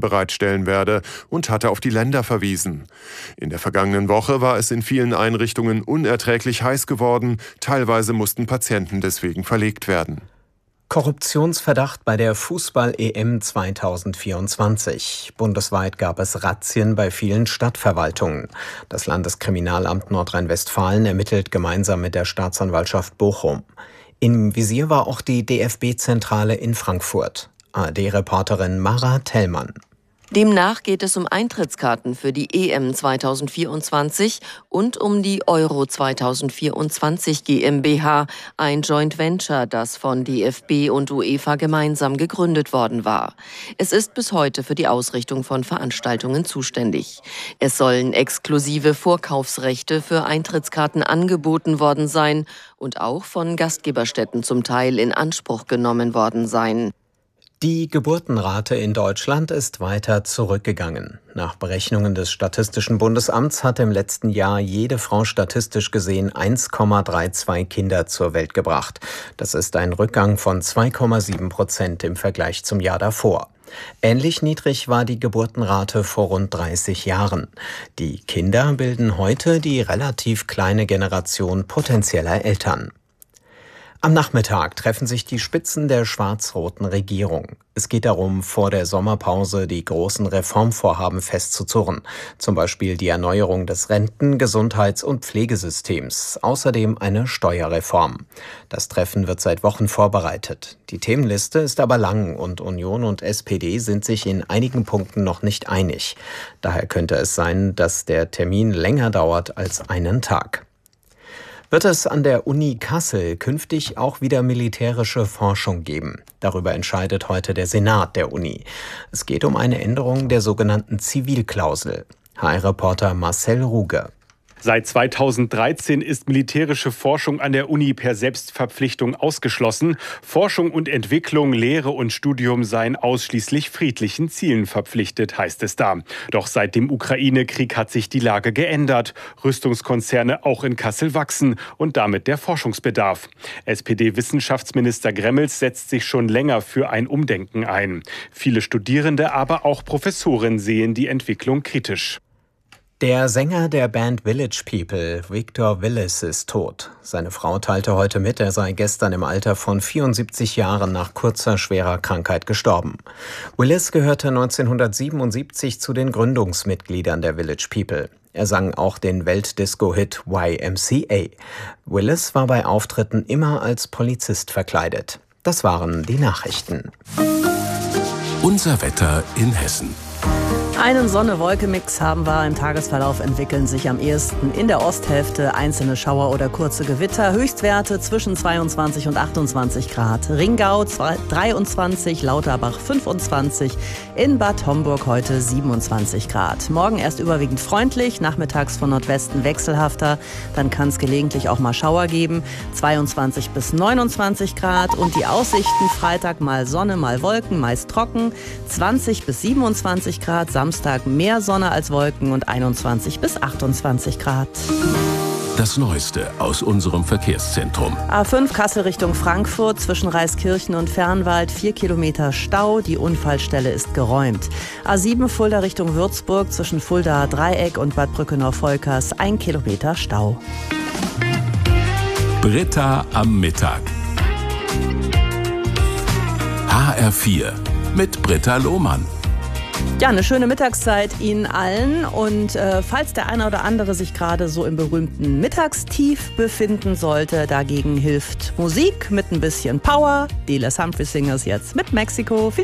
bereitstellen werde und hatte auf die Länder verwiesen. In der vergangenen Woche war es in vielen Einrichtungen unerträglich heiß geworden. Teilweise mussten Patienten deswegen verlegt werden. Korruptionsverdacht bei der Fußball-EM 2024. Bundesweit gab es Razzien bei vielen Stadtverwaltungen. Das Landeskriminalamt Nordrhein-Westfalen ermittelt gemeinsam mit der Staatsanwaltschaft Bochum. Im Visier war auch die DFB-Zentrale in Frankfurt. ARD-Reporterin Mara Tellmann. Demnach geht es um Eintrittskarten für die EM 2024 und um die Euro 2024 GmbH, ein Joint Venture, das von DFB und UEFA gemeinsam gegründet worden war. Es ist bis heute für die Ausrichtung von Veranstaltungen zuständig. Es sollen exklusive Vorkaufsrechte für Eintrittskarten angeboten worden sein und auch von Gastgeberstätten zum Teil in Anspruch genommen worden sein. Die Geburtenrate in Deutschland ist weiter zurückgegangen. Nach Berechnungen des Statistischen Bundesamts hat im letzten Jahr jede Frau statistisch gesehen 1,32 Kinder zur Welt gebracht. Das ist ein Rückgang von 2,7% im Vergleich zum Jahr davor. Ähnlich niedrig war die Geburtenrate vor rund 30 Jahren. Die Kinder bilden heute die relativ kleine Generation potenzieller Eltern. Am Nachmittag treffen sich die Spitzen der schwarz-roten Regierung. Es geht darum, vor der Sommerpause die großen Reformvorhaben festzuzurren. Zum Beispiel die Erneuerung des Renten-, Gesundheits- und Pflegesystems. Außerdem eine Steuerreform. Das Treffen wird seit Wochen vorbereitet. Die Themenliste ist aber lang und Union und SPD sind sich in einigen Punkten noch nicht einig. Daher könnte es sein, dass der Termin länger dauert als einen Tag. Wird es an der Uni Kassel künftig auch wieder militärische Forschung geben? Darüber entscheidet heute der Senat der Uni. Es geht um eine Änderung der sogenannten Zivilklausel. HR-Reporter Marcel Ruge. Seit 2013 ist militärische Forschung an der Uni per Selbstverpflichtung ausgeschlossen. Forschung und Entwicklung, Lehre und Studium seien ausschließlich friedlichen Zielen verpflichtet, heißt es da. Doch seit dem Ukraine-Krieg hat sich die Lage geändert. Rüstungskonzerne auch in Kassel wachsen und damit der Forschungsbedarf. SPD-Wissenschaftsminister Gremmels setzt sich schon länger für ein Umdenken ein. Viele Studierende, aber auch Professoren sehen die Entwicklung kritisch. Der Sänger der Band Village People, Victor Willis, ist tot. Seine Frau teilte heute mit, er sei gestern im Alter von 74 Jahren nach kurzer, schwerer Krankheit gestorben. Willis gehörte 1977 zu den Gründungsmitgliedern der Village People. Er sang auch den Weltdisco-Hit YMCA. Willis war bei Auftritten immer als Polizist verkleidet. Das waren die Nachrichten. Unser Wetter in Hessen. Einen Sonne-Wolke-Mix haben wir. Im Tagesverlauf entwickeln sich am ehesten in der Osthälfte einzelne Schauer oder kurze Gewitter. Höchstwerte zwischen 22 und 28 Grad. Ringau 23, Lauterbach 25, in Bad Homburg heute 27 Grad. Morgen erst überwiegend freundlich, nachmittags von Nordwesten wechselhafter. Dann kann es gelegentlich auch mal Schauer geben. 22 bis 29 Grad und die Aussichten Freitag mal Sonne, mal Wolken, meist trocken. 20 bis 27 Grad, Samstag mehr Sonne als Wolken und 21 bis 28 Grad. Das Neueste aus unserem Verkehrszentrum. A5 Kassel Richtung Frankfurt zwischen Reiskirchen und Fernwald 4 Kilometer Stau. Die Unfallstelle ist geräumt. A7 Fulda Richtung Würzburg zwischen Fuldaer Dreieck und Bad Brückenau-Volkers 1 Kilometer Stau. Britta am Mittag. HR4 mit Britta Lohmann. Ja, eine schöne Mittagszeit Ihnen allen und falls der eine oder andere sich gerade so im berühmten Mittagstief befinden sollte, dagegen hilft Musik mit ein bisschen Power. Die Les Humphrey Singers jetzt mit Mexiko.